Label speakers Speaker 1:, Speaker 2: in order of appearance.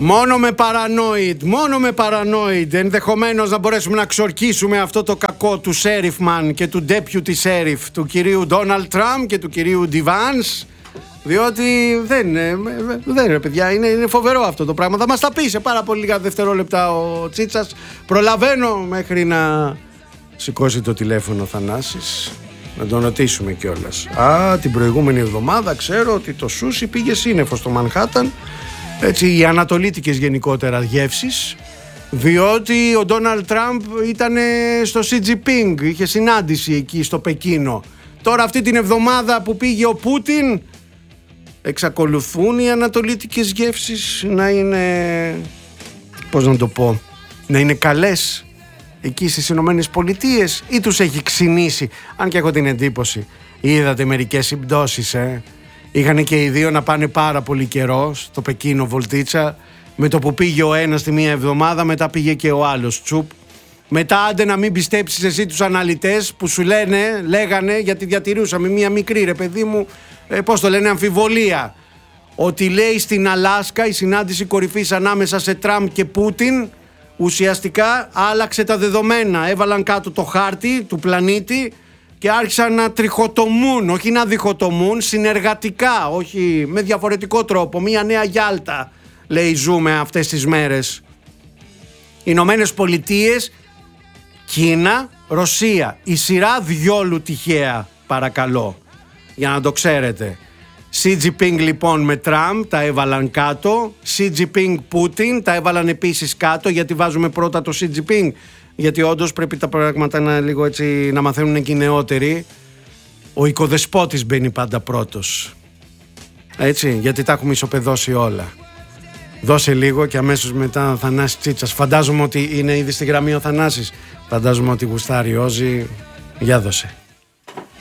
Speaker 1: Μόνο με paranoid ενδεχομένως να μπορέσουμε να ξορκίσουμε αυτό το κακό του Sheriffman και του Deputy Sheriff, του κυρίου Donald Trump και του κυρίου Divans, διότι δεν ρε παιδιά, είναι φοβερό αυτό το πράγμα. Θα μας τα πει σε πάρα πολύ λίγα δευτερόλεπτα ο Τσίτσας. Προλαβαίνω μέχρι να σηκώσει το τηλέφωνο ο Θανάσης, να τον ρωτήσουμε κιόλας. Την προηγούμενη εβδομάδα ξέρω ότι το σούσι πήγε σύννεφο στο Μανχάταν. Έτσι, οι ανατολίτικες γενικότερα γεύσεις, διότι ο Ντόναλντ Τραμπ ήταν στο Xi Jinping, είχε συνάντηση εκεί στο Πεκίνο. Τώρα αυτή την εβδομάδα που πήγε ο Πούτιν, εξακολουθούν οι ανατολίτικες γεύσεις να είναι, πώς να το πω, να είναι καλές εκεί στις Ηνωμένες Πολιτείες, ή τους έχει ξυνήσει? Αν και έχω την εντύπωση, είδατε μερικές συμπτώσεις, είχαν και οι δύο να πάνε πάρα πολύ καιρό στο Πεκίνο βολτίτσα. Με το που πήγε ο ένας τη μία εβδομάδα, μετά πήγε και ο άλλος τσουπ. Μετά άντε να μην πιστέψεις εσύ τους αναλυτές που σου λέγανε, γιατί διατηρούσαμε μία μικρή, ρε παιδί μου, πώς το λένε, αμφιβολία, ότι λέει στην Αλάσκα η συνάντηση κορυφής ανάμεσα σε Τραμπ και Πούτιν ουσιαστικά άλλαξε τα δεδομένα. Έβαλαν κάτω το χάρτη του πλανήτη και άρχισαν να τριχοτομούν, όχι να διχοτομούν, συνεργατικά, όχι με διαφορετικό τρόπο. Μία νέα Γιάλτα, λέει, ζούμε αυτές τις μέρες. Ηνωμένες Πολιτείες, Κίνα, Ρωσία. Η σειρά διόλου τυχαία, παρακαλώ, για να το ξέρετε. Xi Jinping λοιπόν με Τραμπ τα έβαλαν κάτω. Xi Jinping Πούτιν τα έβαλαν επίσης κάτω, γιατί βάζουμε πρώτα το Xi Jinping, γιατί όντως πρέπει τα πράγματα να λίγο έτσι να μαθαίνουν και οι νεότεροι. Ο οικοδεσπότης μπαίνει πάντα πρώτος, έτσι, γιατί τα έχουμε ισοπεδώσει όλα. Δώσε λίγο και αμέσως μετά Θανάσης Τσίτσας. Φαντάζομαι ότι είναι ήδη στη γραμμή ο Θανάσης. Φαντάζομαι ότι γουστάρει Όζη. Για δώσε.